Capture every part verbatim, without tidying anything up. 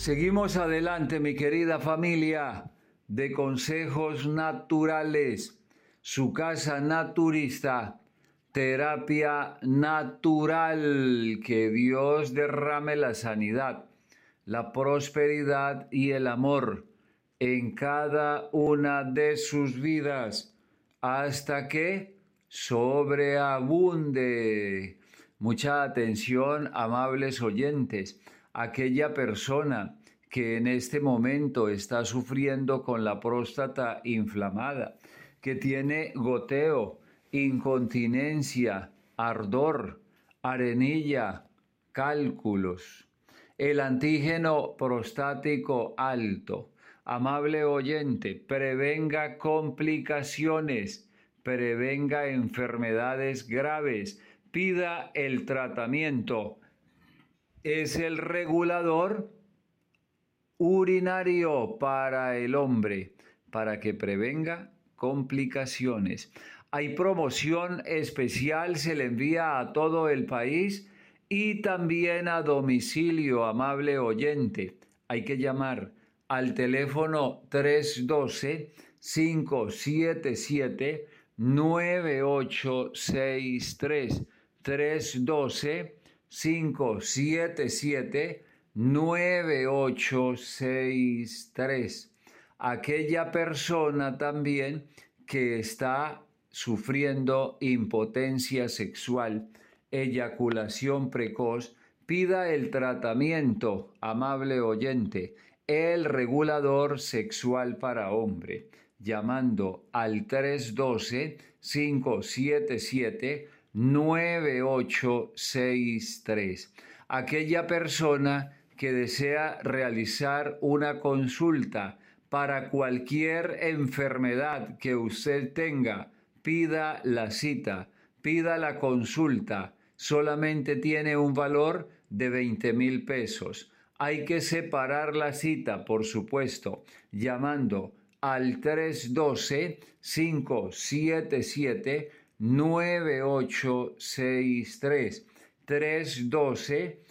Seguimos adelante, mi querida familia de Consejos Naturales, su casa naturista, terapia natural, que Dios derrame la sanidad, la prosperidad y el amor en cada una de sus vidas, hasta que sobreabunde. Mucha atención, amables oyentes. Aquella persona que en este momento está sufriendo con la próstata inflamada, que tiene goteo, incontinencia, ardor, arenilla, cálculos, el antígeno prostático alto. Amable oyente, prevenga complicaciones, prevenga enfermedades graves, pida el tratamiento. Es el regulador urinario para el hombre, para que prevenga complicaciones. Hay promoción especial, se le envía a todo el país y también a domicilio, amable oyente. Hay que llamar al teléfono tres uno dos, cinco siete siete, nueve ocho seis tres, tres uno dos, cinco siete siete, nueve ocho seis tres. Aquella persona también que está sufriendo impotencia sexual, eyaculación precoz, pida el tratamiento, amable oyente, el regulador sexual para hombre, llamando al tres uno dos, cinco siete siete, nueve ocho seis tres. Aquella persona que desea realizar una consulta para cualquier enfermedad que usted tenga, pida la cita, pida la consulta. Solamente tiene un valor de veinte mil pesos. Hay que separar la cita, por supuesto, llamando al tres uno dos, cinco siete siete, nueve ocho seis tres. tres uno dos,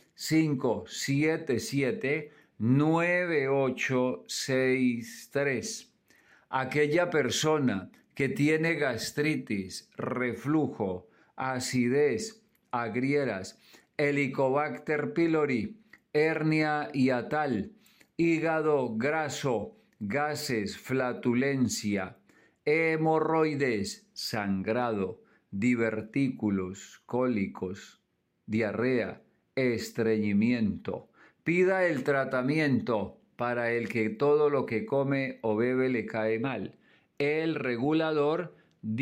cinco siete siete, nueve ocho seis tres. Aquella persona que tiene gastritis, reflujo, acidez, agrieras, Helicobacter pylori, hernia hiatal, hígado graso, gases, flatulencia, hemorroides, sangrado, divertículos, cólicos, diarrea, estreñimiento. Pida el tratamiento para el que todo lo que come o bebe le cae mal. El regulador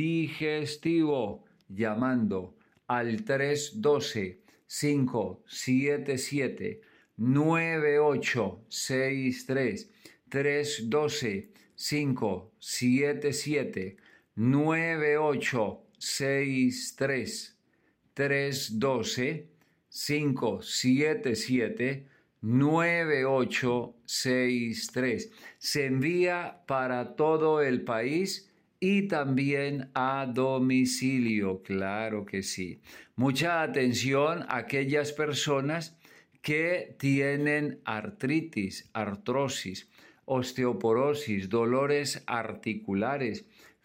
digestivo, llamando al tres uno dos, cinco siete siete, nueve ocho seis tres, tres uno dos, cinco siete siete, nueve ocho seis tres, tres uno dos, cinco siete siete, nueve ocho seis tres. Se envía para todo el país y también a domicilio, claro que sí. Mucha atención a aquellas personas que tienen artritis, artrosis, osteoporosis, dolores articulares,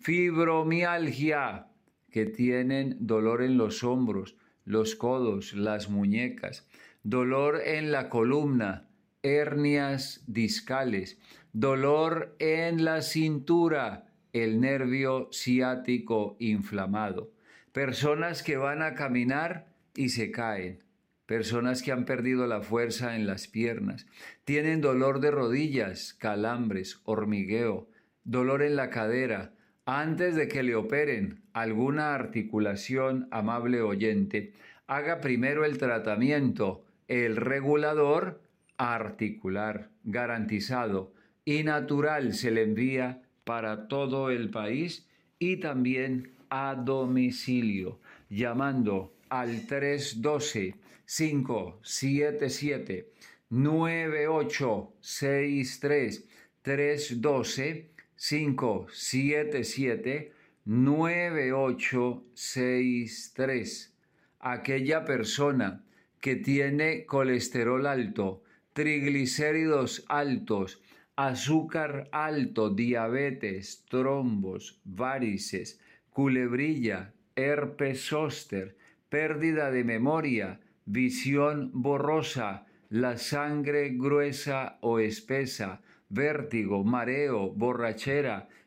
fibromialgia, que tienen dolor en los hombros, los codos, las muñecas, dolor en la columna, hernias discales, dolor en la cintura, el nervio ciático inflamado, personas que van a caminar y se caen, personas que han perdido la fuerza en las piernas, tienen dolor de rodillas, calambres, hormigueo, dolor en la cadera. Antes de que le operen alguna articulación, amable oyente, haga primero el tratamiento, el regulador articular, garantizado y natural, se le envía para todo el país y también a domicilio, llamando al tres uno dos, cinco siete siete, nueve ocho seis tres, tres uno dos, cinco siete siete, nueve ocho seis tres. Aquella persona que tiene colesterol alto, triglicéridos altos, azúcar alto, diabetes, trombos, varices, culebrilla, herpes zóster, pérdida de memoria, visión borrosa, la sangre gruesa o espesa, vértigo, mareo, borrachera,